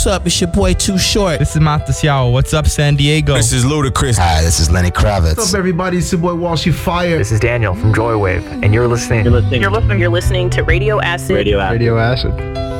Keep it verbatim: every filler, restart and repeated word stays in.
what's up? It's your boy Too Short. This is Matasiao. What's up, San Diego? This is Ludacris. Hi, this is Lenny Kravitz. What's up, everybody? It's your boy Walshy Fire. This is Daniel from Joywave, and you're listening. You're listening. You're listening. You're listening to Radio Acid. Radio Acid. Radio Acid.